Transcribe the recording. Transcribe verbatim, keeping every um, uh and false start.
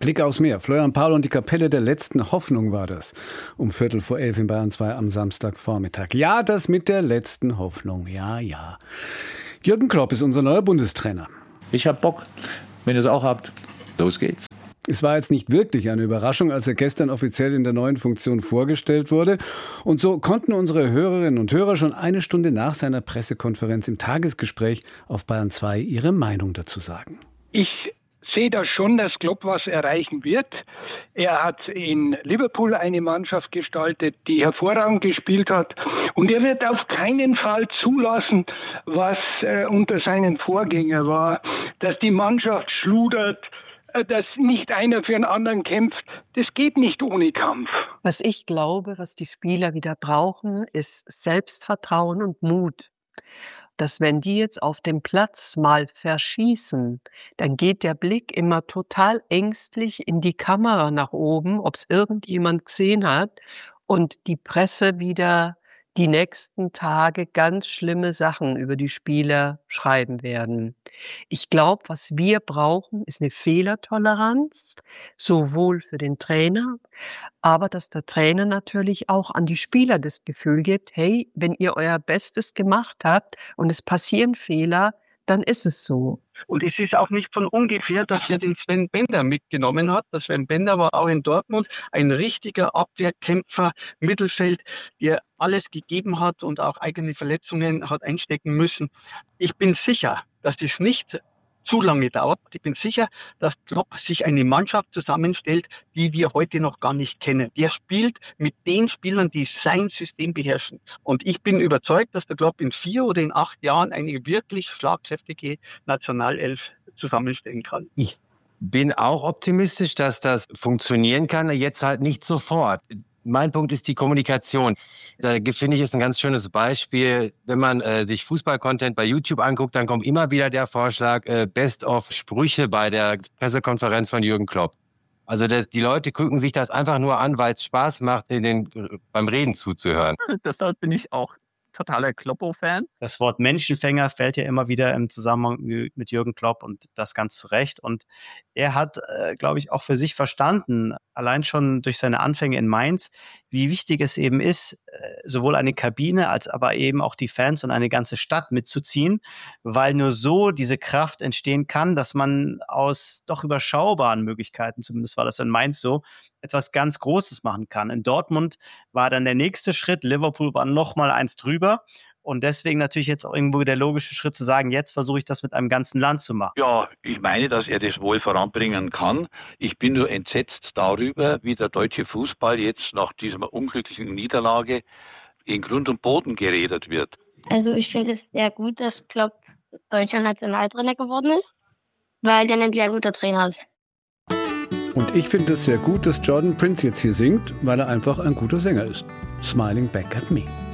Blick aufs Meer. Florian Paul und die Kapelle der letzten Hoffnung war das. Um Viertel vor elf in Bayern zwei am Samstagvormittag. Ja, das mit der letzten Hoffnung. Ja, ja. Jürgen Klopp ist unser neuer Bundestrainer. Ich hab Bock. Wenn ihr es auch habt, los geht's. Es war jetzt nicht wirklich eine Überraschung, als er gestern offiziell in der neuen Funktion vorgestellt wurde. Und so konnten unsere Hörerinnen und Hörer schon eine Stunde nach seiner Pressekonferenz im Tagesgespräch auf Bayern zwei ihre Meinung dazu sagen. Ich sehe da schon, dass Klopp was erreichen wird. Er hat in Liverpool eine Mannschaft gestaltet, die hervorragend gespielt hat. Und er wird auf keinen Fall zulassen, was äh, unter seinen Vorgänger war, dass die Mannschaft schludert, äh, dass nicht einer für den anderen kämpft. Das geht nicht ohne Kampf. Was ich glaube, was die Spieler wieder brauchen, ist Selbstvertrauen und Mut. Dass wenn die jetzt auf dem Platz mal verschießen, dann geht der Blick immer total ängstlich in die Kamera nach oben, ob es irgendjemand gesehen hat, und die Presse wieder die nächsten Tage ganz schlimme Sachen über die Spieler schreiben werden. Ich glaube, was wir brauchen, ist eine Fehlertoleranz, sowohl für den Trainer, aber dass der Trainer natürlich auch an die Spieler das Gefühl gibt, hey, wenn ihr euer Bestes gemacht habt und es passieren Fehler, dann ist es so. Und es ist auch nicht von ungefähr, dass er den Sven Bender mitgenommen hat. Der Sven Bender war auch in Dortmund ein richtiger Abwehrkämpfer, Mittelfeld, der alles gegeben hat und auch eigene Verletzungen hat einstecken müssen. Ich bin sicher, dass das nicht zu lange dauert. Ich bin sicher, dass Klopp sich eine Mannschaft zusammenstellt, die wir heute noch gar nicht kennen. Der spielt mit den Spielern, die sein System beherrschen. Und ich bin überzeugt, dass der Klopp in vier oder in acht Jahren eine wirklich schlagkräftige Nationalelf zusammenstellen kann. Ich bin auch optimistisch, dass das funktionieren kann, jetzt halt nicht sofort. Mein Punkt ist die Kommunikation. Da finde ich, ist ein ganz schönes Beispiel. Wenn man äh, sich Fußball-Content bei YouTube anguckt, dann kommt immer wieder der Vorschlag, äh, Best-of-Sprüche bei der Pressekonferenz von Jürgen Klopp. Also das, die Leute gucken sich das einfach nur an, weil es Spaß macht, in den, beim Reden zuzuhören. Deshalb bin ich auch totaler Kloppo-Fan. Das Wort Menschenfänger fällt ja immer wieder im Zusammenhang mit Jürgen Klopp und das ganz zu Recht. Und er hat, äh, glaube ich, auch für sich verstanden, allein schon durch seine Anfänge in Mainz, wie wichtig es eben ist, sowohl eine Kabine als aber eben auch die Fans und eine ganze Stadt mitzuziehen, weil nur so diese Kraft entstehen kann, dass man aus doch überschaubaren Möglichkeiten, zumindest war das in Mainz so, etwas ganz Großes machen kann. In Dortmund war dann der nächste Schritt, Liverpool war noch mal eins drüber. Und deswegen natürlich jetzt auch irgendwo der logische Schritt zu sagen, jetzt versuche ich das mit einem ganzen Land zu machen. Ja, ich meine, dass er das wohl voranbringen kann. Ich bin nur entsetzt darüber, wie der deutsche Fußball jetzt nach dieser unglücklichen Niederlage in Grund und Boden geredet wird. Also ich finde es sehr gut, dass Klopp deutscher Nationaltrainer geworden ist, weil der ein sehr guter Trainer ist. Und ich finde es sehr gut, dass Jordan Prince jetzt hier singt, weil er einfach ein guter Sänger ist. Smiling back at me.